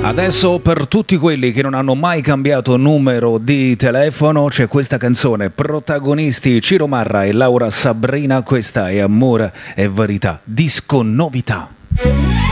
Adesso per tutti quelli che non hanno mai cambiato numero di telefono c'è questa canzone, protagonisti Ciro Marra e Laura Sabrina, questa è Amore e Verità, disco novità.